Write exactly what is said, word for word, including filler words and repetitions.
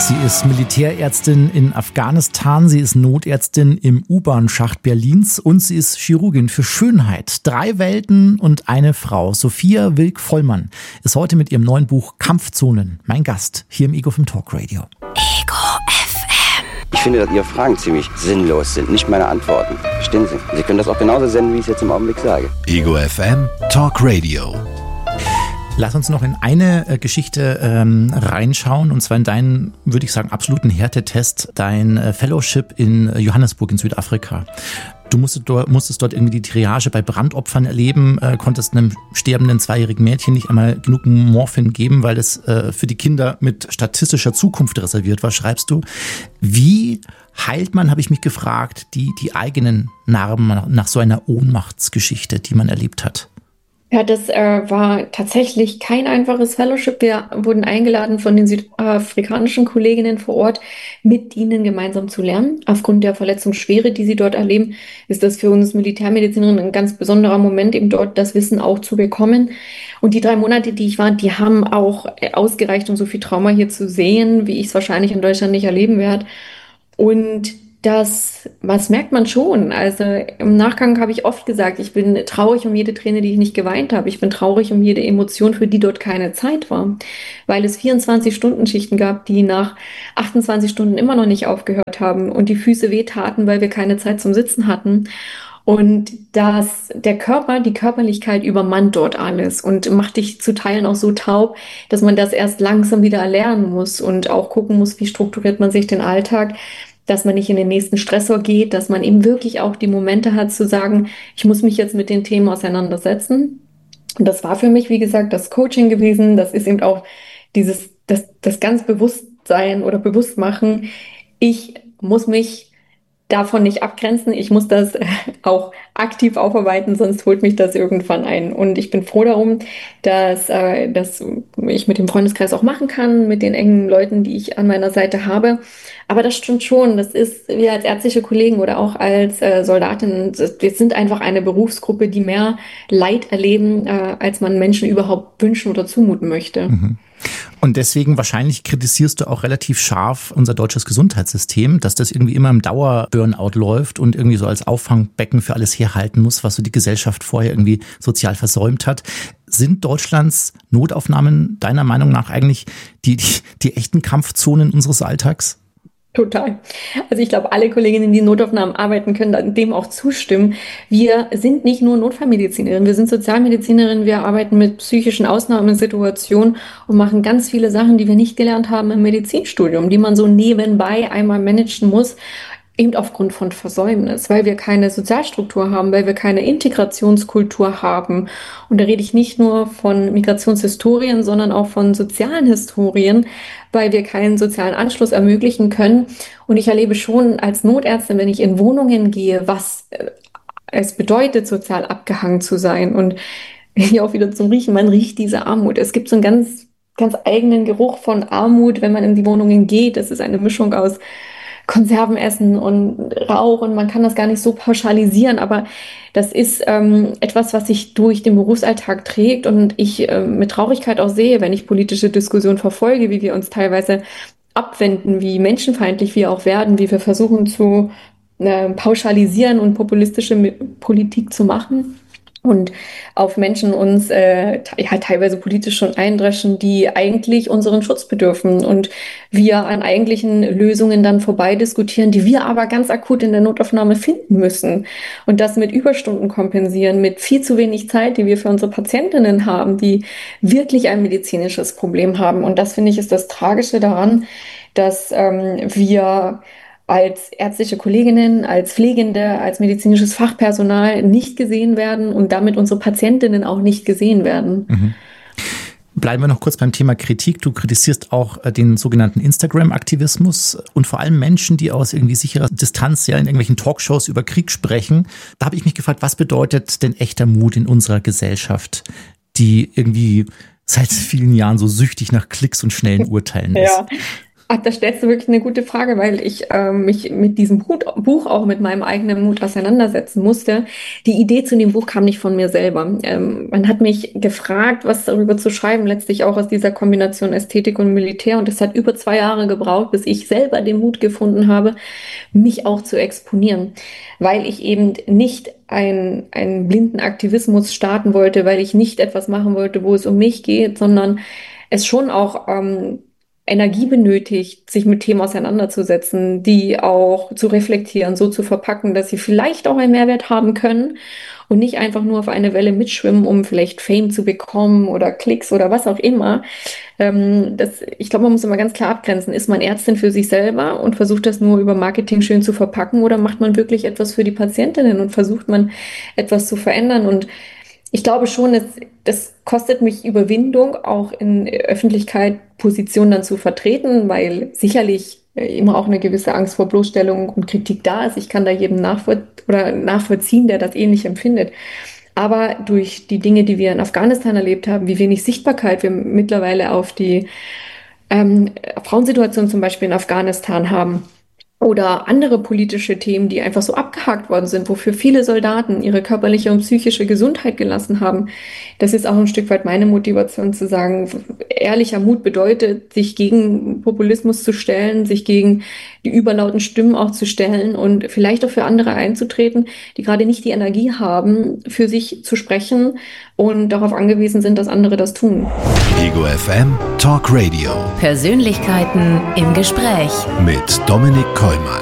Sie ist Militärärztin in Afghanistan, sie ist Notärztin im U-Bahn-Schacht Berlins und sie ist Chirurgin für Schönheit. Drei Welten und eine Frau. Sophia Wilk-Vollmann ist heute mit ihrem neuen Buch Kampfzonen mein Gast hier im Ego F M Talk Radio. Ego F M. Ich finde, dass Ihre Fragen ziemlich sinnlos sind, nicht meine Antworten. Verstehen Sie? Sie können das auch genauso senden, wie ich es jetzt im Augenblick sage. Ego F M Talk Radio. Lass uns noch in eine äh, Geschichte ähm, reinschauen, und zwar in deinen, würde ich sagen, absoluten Härtetest, dein äh, Fellowship in äh, Johannesburg in Südafrika. Du musstest dort, musstest dort irgendwie die Triage bei Brandopfern erleben, äh, konntest einem sterbenden zweijährigen Mädchen nicht einmal genug Morphin geben, weil es äh, für die Kinder mit statistischer Zukunft reserviert war, schreibst du. Wie heilt man, habe ich mich gefragt, die, die eigenen Narben nach so einer Ohnmachtsgeschichte, die man erlebt hat? Ja, das äh, war tatsächlich kein einfaches Fellowship. Wir wurden eingeladen von den südafrikanischen Kolleginnen vor Ort, mit ihnen gemeinsam zu lernen. Aufgrund der Verletzungsschwere, die sie dort erleben, ist das für uns Militärmedizinerinnen ein ganz besonderer Moment, eben dort das Wissen auch zu bekommen. Und die drei Monate, die ich war, die haben auch ausgereicht, um so viel Trauma hier zu sehen, wie ich es wahrscheinlich in Deutschland nicht erleben werde. Und Das, was merkt man schon? Also im Nachgang habe ich oft gesagt, ich bin traurig um jede Träne, die ich nicht geweint habe. Ich bin traurig um jede Emotion, für die dort keine Zeit war. Weil es vierundzwanzig-Stunden-Schichten gab, die nach achtundzwanzig Stunden immer noch nicht aufgehört haben und die Füße wehtaten, weil wir keine Zeit zum Sitzen hatten. Und dass der Körper, die Körperlichkeit übermannt dort alles und macht dich zu Teilen auch so taub, dass man das erst langsam wieder erlernen muss und auch gucken muss, wie strukturiert man sich den Alltag, dass man nicht in den nächsten Stressor geht, dass man eben wirklich auch die Momente hat zu sagen, ich muss mich jetzt mit den Themen auseinandersetzen. Und das war für mich, wie gesagt, das Coaching gewesen. Das ist eben auch dieses, das, das ganz Bewusstsein oder Bewusstmachen. Ich muss mich davon nicht abgrenzen. Ich muss das auch aktiv aufarbeiten, sonst holt mich das irgendwann ein. Und ich bin froh darum, dass, äh, dass ich mit dem Freundeskreis auch machen kann, mit den engen Leuten, die ich an meiner Seite habe. Aber das stimmt schon. Das ist, wir als ärztliche Kollegen oder auch als äh, Soldatinnen, wir sind einfach eine Berufsgruppe, die mehr Leid erleben, äh, als man Menschen überhaupt wünschen oder zumuten möchte. Mhm. Und deswegen wahrscheinlich kritisierst du auch relativ scharf unser deutsches Gesundheitssystem, dass das irgendwie immer im Dauer-Burnout läuft und irgendwie so als Auffangbecken für alles herhalten muss, was so die Gesellschaft vorher irgendwie sozial versäumt hat. Sind Deutschlands Notaufnahmen deiner Meinung nach eigentlich die, die, die echten Kampfzonen unseres Alltags? Total. Also ich glaube, alle Kolleginnen, die in Notaufnahmen arbeiten, können dem auch zustimmen. Wir sind nicht nur Notfallmedizinerinnen, wir sind Sozialmedizinerinnen, wir arbeiten mit psychischen Ausnahmesituationen und machen ganz viele Sachen, die wir nicht gelernt haben im Medizinstudium, die man so nebenbei einmal managen muss, eben aufgrund von Versäumnis, weil wir keine Sozialstruktur haben, weil wir keine Integrationskultur haben. Und da rede ich nicht nur von Migrationshistorien, sondern auch von sozialen Historien, weil wir keinen sozialen Anschluss ermöglichen können. Und ich erlebe schon als Notärztin, wenn ich in Wohnungen gehe, was es bedeutet, sozial abgehangen zu sein. Und hier auch wieder zum Riechen, man riecht diese Armut. Es gibt so einen ganz, ganz eigenen Geruch von Armut, wenn man in die Wohnungen geht. Das ist eine Mischung aus Konservenessen und Rauch und man kann das gar nicht so pauschalisieren, aber das ist ähm, etwas, was sich durch den Berufsalltag trägt und ich äh, mit Traurigkeit auch sehe, wenn ich politische Diskussionen verfolge, wie wir uns teilweise abwenden, wie menschenfeindlich wir auch werden, wie wir versuchen zu äh, pauschalisieren und populistische Politik zu machen. Und auf Menschen uns äh, ja, teilweise politisch schon eindreschen, die eigentlich unseren Schutz bedürfen und wir an eigentlichen Lösungen dann vorbei diskutieren, die wir aber ganz akut in der Notaufnahme finden müssen und das mit Überstunden kompensieren, mit viel zu wenig Zeit, die wir für unsere Patientinnen haben, die wirklich ein medizinisches Problem haben. Und das, finde ich, ist das Tragische daran, dass ähm, wir als ärztliche Kolleginnen, als Pflegende, als medizinisches Fachpersonal nicht gesehen werden und damit unsere Patientinnen auch nicht gesehen werden. Mhm. Bleiben wir noch kurz beim Thema Kritik. Du kritisierst auch den sogenannten Instagram-Aktivismus und vor allem Menschen, die aus irgendwie sicherer Distanz ja in irgendwelchen Talkshows über Krieg sprechen. Da habe ich mich gefragt, was bedeutet denn echter Mut in unserer Gesellschaft, die irgendwie seit vielen Jahren so süchtig nach Klicks und schnellen Urteilen ist? Ja. Ach, da stellst du wirklich eine gute Frage, weil ich äh, mich mit diesem Buch auch mit meinem eigenen Mut auseinandersetzen musste. Die Idee zu dem Buch kam nicht von mir selber. Ähm, man hat mich gefragt, was darüber zu schreiben, letztlich auch aus dieser Kombination Ästhetik und Militär. Und es hat über zwei Jahre gebraucht, bis ich selber den Mut gefunden habe, mich auch zu exponieren, weil ich eben nicht ein, einen blinden Aktivismus starten wollte, weil ich nicht etwas machen wollte, wo es um mich geht, sondern es schon auch ähm, Energie benötigt, sich mit Themen auseinanderzusetzen, die auch zu reflektieren, so zu verpacken, dass sie vielleicht auch einen Mehrwert haben können und nicht einfach nur auf eine Welle mitschwimmen, um vielleicht Fame zu bekommen oder Klicks oder was auch immer. Ähm, das, ich glaube, man muss immer ganz klar abgrenzen. Ist man Ärztin für sich selber und versucht das nur über Marketing schön zu verpacken, oder macht man wirklich etwas für die Patientinnen und versucht man etwas zu verändern? Und ich glaube schon, dass das kostet mich Überwindung, auch in Öffentlichkeit Positionen dann zu vertreten, weil sicherlich immer auch eine gewisse Angst vor Bloßstellung und Kritik da ist. Ich kann da jedem nachvoll- oder nachvollziehen, der das ähnlich empfindet. Aber durch die Dinge, die wir in Afghanistan erlebt haben, wie wenig Sichtbarkeit wir mittlerweile auf die ähm, Frauensituation zum Beispiel in Afghanistan haben, oder andere politische Themen, die einfach so abgehakt worden sind, wofür viele Soldaten ihre körperliche und psychische Gesundheit gelassen haben. Das ist auch ein Stück weit meine Motivation zu sagen, ehrlicher Mut bedeutet, sich gegen Populismus zu stellen, sich gegen die überlauten Stimmen auch zu stellen und vielleicht auch für andere einzutreten, die gerade nicht die Energie haben, für sich zu sprechen und darauf angewiesen sind, dass andere das tun. Ego F M Talk Radio. Persönlichkeiten im Gespräch Mit Dominik Kollmann.